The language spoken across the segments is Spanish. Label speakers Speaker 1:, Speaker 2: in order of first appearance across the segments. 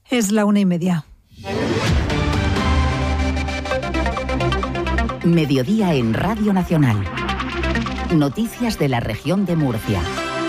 Speaker 1: Es la 1:30.
Speaker 2: Mediodía en Radio Nacional. Noticias de la región de Murcia.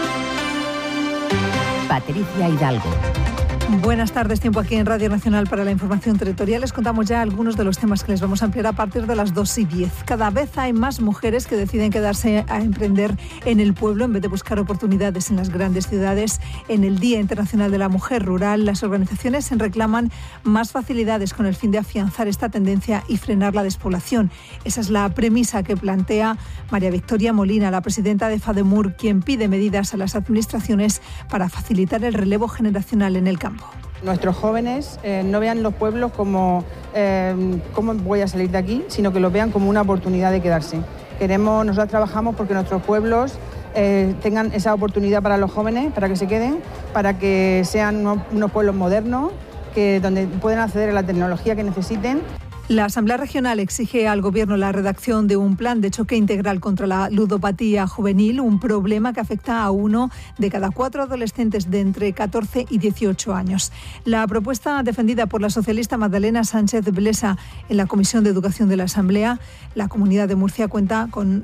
Speaker 2: Patricia Hidalgo.
Speaker 1: Buenas tardes, tiempo aquí en Radio Nacional para la información territorial. Les contamos ya algunos de los temas que les vamos a ampliar a partir de las 2:10. Cada vez hay más mujeres que deciden quedarse a emprender en el pueblo en vez de buscar oportunidades en las grandes ciudades. En el Día Internacional de la Mujer Rural, las organizaciones reclaman más facilidades con el fin de afianzar esta tendencia y frenar la despoblación. Esa es la premisa que plantea María Victoria Molina, la presidenta de FADEMUR, quien pide medidas a las administraciones para facilitar el relevo generacional en el campo.
Speaker 3: Nuestros jóvenes no vean los pueblos como cómo voy a salir de aquí, sino que los vean como una oportunidad de quedarse. Nosotros trabajamos porque nuestros pueblos tengan esa oportunidad para los jóvenes, para que se queden, para que sean unos pueblos modernos, donde puedan acceder a la tecnología que necesiten.
Speaker 1: La Asamblea Regional exige al Gobierno la redacción de un plan de choque integral contra la ludopatía juvenil, un problema que afecta a 1 de cada 4 adolescentes de entre 14 y 18 años. La propuesta defendida por la socialista Magdalena Sánchez Blesa en la Comisión de Educación de la Asamblea, la Comunidad de Murcia cuenta con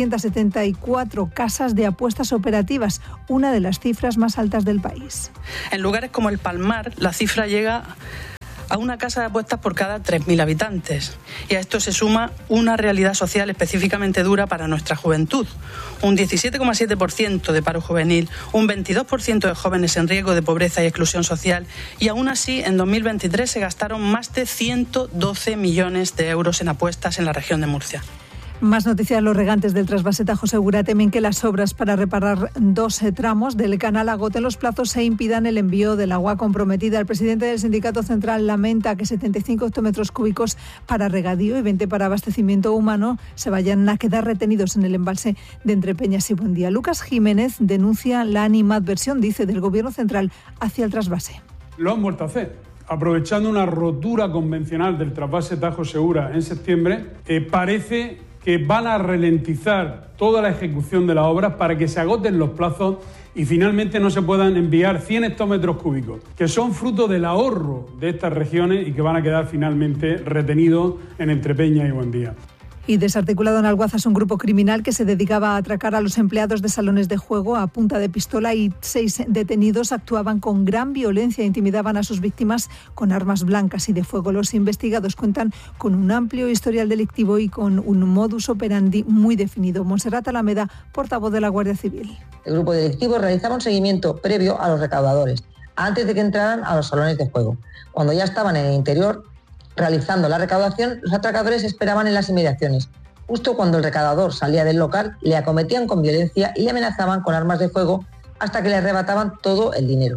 Speaker 1: 374 casas de apuestas operativas, una de las cifras más altas del país.
Speaker 4: En lugares como el Palmar, la cifra llega a una casa de apuestas por cada 3.000 habitantes. Y a esto se suma una realidad social específicamente dura para nuestra juventud. Un 17,7% de paro juvenil, un 22% de jóvenes en riesgo de pobreza y exclusión social, y aún así en 2023 se gastaron más de 112 millones de euros en apuestas en la región de Murcia.
Speaker 1: Más noticias. Los regantes del trasvase Tajo Segura temen que las obras para reparar 2 tramos del canal agoten los plazos e impidan el envío del agua comprometida. El presidente del Sindicato Central lamenta que 75 hectómetros cúbicos para regadío y 20 para abastecimiento humano se vayan a quedar retenidos en el embalse de Entrepeñas y Buendía. Lucas Jiménez denuncia la animadversión, dice, del Gobierno central hacia el trasvase.
Speaker 5: Lo han vuelto a hacer. Aprovechando una rotura convencional del trasvase Tajo Segura en septiembre, parece que van a ralentizar toda la ejecución de las obras para que se agoten los plazos y finalmente no se puedan enviar 100 hectómetros cúbicos, que son fruto del ahorro de estas regiones y que van a quedar finalmente retenidos en Entrepeñas y Buendía.
Speaker 1: Y desarticulado en Alguazas un grupo criminal que se dedicaba a atracar a los empleados de salones de juego a punta de pistola, y 6 detenidos actuaban con gran violencia e intimidaban a sus víctimas con armas blancas y de fuego. Los investigados cuentan con un amplio historial delictivo y con un modus operandi muy definido. Monserrat Alameda, portavoz de la Guardia Civil.
Speaker 6: El grupo delictivo realizaba un seguimiento previo a los recaudadores, antes de que entraran a los salones de juego. Cuando ya estaban en el interior realizando la recaudación, los atracadores esperaban en las inmediaciones. Justo cuando el recaudador salía del local, le acometían con violencia y le amenazaban con armas de fuego hasta que le arrebataban todo el dinero.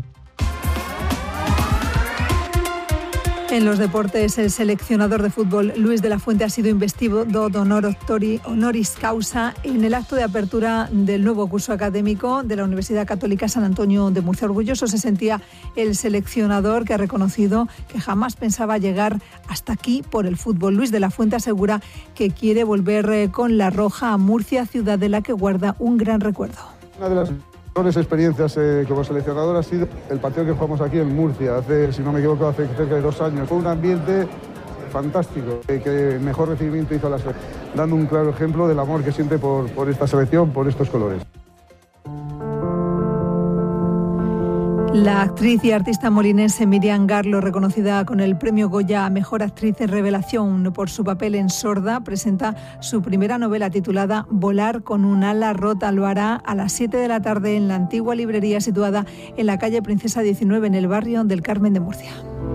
Speaker 1: En los deportes, el seleccionador de fútbol Luis de la Fuente ha sido investido de honoris causa en el acto de apertura del nuevo curso académico de la Universidad Católica San Antonio de Murcia. Orgulloso se sentía el seleccionador, que ha reconocido que jamás pensaba llegar hasta aquí por el fútbol. Luis de la Fuente asegura que quiere volver con la roja a Murcia, ciudad de la que guarda un gran recuerdo.
Speaker 7: Una de las mejores experiencias como seleccionador ha sido el partido que jugamos aquí en Murcia, si no me equivoco, hace cerca de 2 años. Fue un ambiente fantástico, que mejor recibimiento hizo a la selección, dando un claro ejemplo del amor que siente por esta selección, por estos colores.
Speaker 1: La actriz y artista molinense Miriam Garlo, reconocida con el premio Goya a Mejor Actriz de Revelación por su papel en Sorda, presenta su primera novela titulada Volar con un ala rota. Lo hará a las 7 de la tarde en la antigua librería situada en la calle Princesa 19, en el barrio del Carmen de Murcia.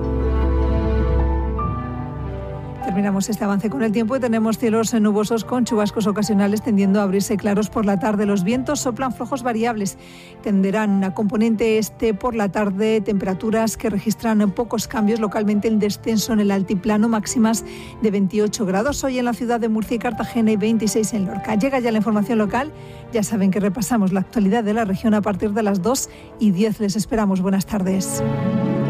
Speaker 1: Terminamos este avance con el tiempo y tenemos cielos nubosos con chubascos ocasionales tendiendo a abrirse claros por la tarde. Los vientos soplan flojos variables, tenderán a componente este por la tarde, temperaturas que registran pocos cambios, localmente el descenso en el altiplano, máximas de 28 grados hoy en la ciudad de Murcia y Cartagena y 26 en Lorca. Llega ya la información local, ya saben que repasamos la actualidad de la región a partir de las 2:10. Les esperamos. Buenas tardes.